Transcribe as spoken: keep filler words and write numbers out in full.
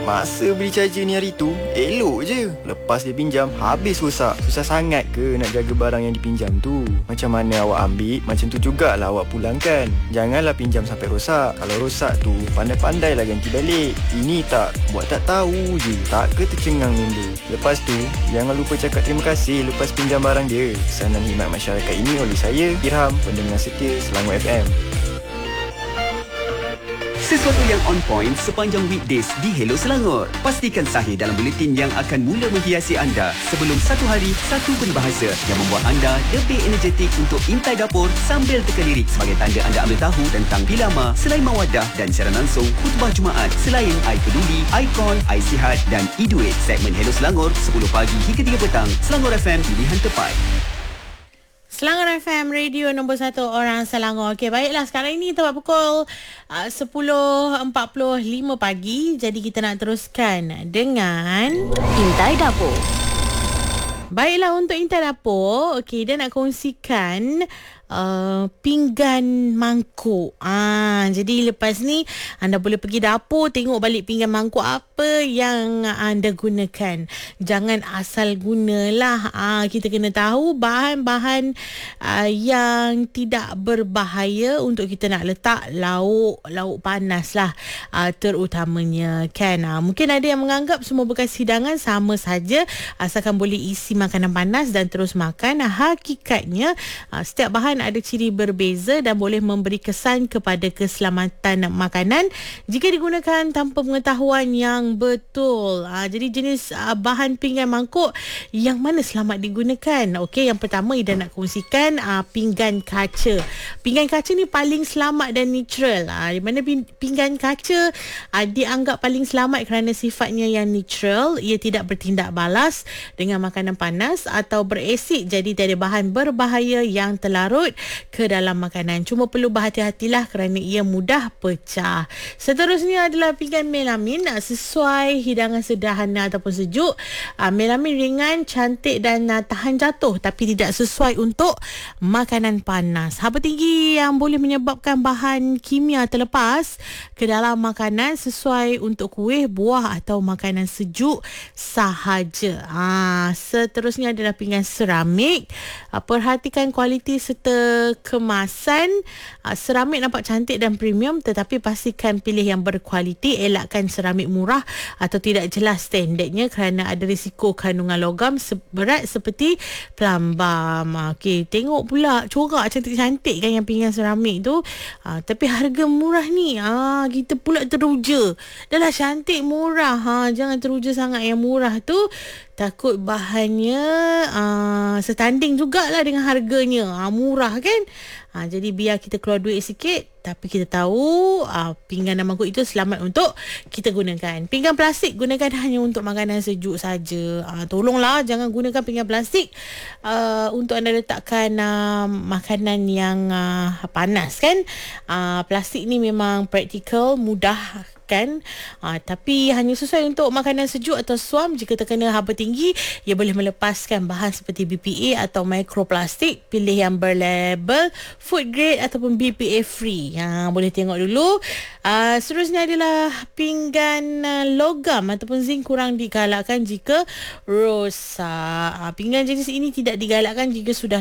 Masa beli charger ni hari tu, elok je. Lepas dia pinjam, habis rosak. Susah sangat ke nak jaga barang yang dipinjam tu? Macam mana awak ambil, macam tu jugalah awak pulangkan. Janganlah pinjam sampai rosak. Kalau rosak tu, pandai-pandailah ganti balik. Ini tak, buat tak tahu je. Tak ke tercengang member. Lepas tu, jangan lupa cakap terima kasih lepas pinjam barang dia. Pesanan khidmat masyarakat ini oleh saya, Irham, pendengar setia Selangor F M. Sesuatu yang on point sepanjang weekdays di Hello Selangor. Pastikan sahih dalam buletin yang akan mula menghiasi anda sebelum satu hari, satu peribahasa yang membuat anda lebih energetik untuk intai dapur sambil teka lirik sebagai tanda anda ambil tahu tentang Bilama, Selain Mawadah dan siaran langsung khutbah Jumaat selain I Peduli, Icon, I Sihat dan E-Duit. Segmen Hello Selangor sepuluh pagi hingga tiga petang. Selangor F M, pilihan tepat. Selangor F M, radio nombor satu orang Selangor. Okey, baiklah. Sekarang ini tepat pukul uh, sepuluh empat puluh lima pagi. Jadi kita nak teruskan dengan Intai Dapur. Baiklah, untuk Intai Dapur, okey, dia nak kongsikan Uh, pinggan mangkuk. Ah, jadi lepas ni anda boleh pergi dapur, tengok balik pinggan mangkuk apa yang anda gunakan. Jangan asal gunalah. Ah, kita kena tahu bahan-bahan uh, yang tidak berbahaya untuk kita nak letak lauk lauk panas lah, uh, terutamanya kan. Ah, mungkin ada yang menganggap semua bekas hidangan sama saja asalkan boleh isi makanan panas dan terus makan. Ah, hakikatnya uh, setiap bahan ada ciri berbeza dan boleh memberi kesan kepada keselamatan makanan jika digunakan tanpa pengetahuan yang betul. Ha, jadi jenis uh, bahan pinggan mangkuk yang mana selamat digunakan? Okey, yang pertama Ida nak kongsikan uh, pinggan kaca. Pinggan kaca ni paling selamat dan natural. Ha, di mana pinggan kaca uh, dianggap paling selamat kerana sifatnya yang natural. Ia tidak bertindak balas dengan makanan panas atau beresid, jadi tiada bahan berbahaya yang terlarut ke dalam makanan. Cuma perlu berhati-hatilah kerana ia mudah pecah. Seterusnya adalah pinggan melamin, sesuai hidangan sederhana ataupun sejuk. Melamin ringan, cantik dan tahan jatuh, tapi tidak sesuai untuk makanan panas. Haba tinggi yang boleh menyebabkan bahan kimia terlepas ke dalam makanan, sesuai untuk kuih, buah atau makanan sejuk sahaja. Ha, seterusnya adalah pinggan seramik. Perhatikan kualiti serta kemasan. uh, Seramik nampak cantik dan premium, tetapi pastikan pilih yang berkualiti. Elakkan seramik murah atau tidak jelas standardnya kerana ada risiko kandungan logam berat seperti pelambam. Okey, tengok pula corak cantik-cantik kan yang pinggan seramik tu, uh, tapi harga murah ni. uh, Kita pula teruja. Dah lah cantik murah, ha, jangan teruja sangat yang murah tu. Takut bahannya uh, setanding jugalah dengan harganya. uh, Murah kan. Ha, jadi biar kita keluar duit sikit, tapi kita tahu uh, pinggan dan mangkuk itu selamat untuk kita gunakan. Pinggan plastik gunakan hanya untuk makanan sejuk saja. Uh, tolonglah jangan gunakan pinggan plastik uh, untuk anda letakkan uh, makanan yang uh, panas kan. Uh, plastik ni memang praktikal, mudah kan, uh, tapi hanya sesuai untuk makanan sejuk atau suam. Jika terkena haba tinggi, ia boleh melepaskan bahan seperti B P A atau mikroplastik. Pilih yang berlabel food grade ataupun B P A free. Ha, boleh tengok dulu. Uh, seterusnya adalah pinggan uh, logam ataupun zinc kurang digalakkan jika rosak. Uh, pinggan jenis ini tidak digalakkan jika sudah